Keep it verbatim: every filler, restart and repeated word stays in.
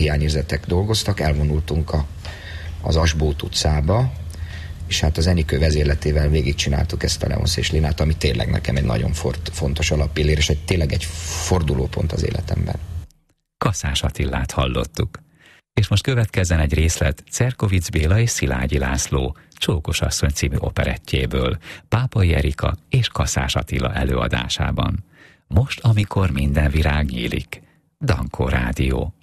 hiányérzetek dolgoztak, elvonultunk a, az Asbót utcába, és hát az Enikő vezérletével végigcsináltuk ezt a Leonsz és Linát, ami tényleg nekem egy nagyon fort, fontos alappillér, és egy, tényleg egy fordulópont az életemben. Kaszás Attilát hallottuk. És most következzen egy részlet Cerkovics Béla és Szilágyi László Csókos asszony című operettjéből, Pápai Erika és Kaszás Attila előadásában. Most, amikor minden virág nyílik. Dankó Rádió.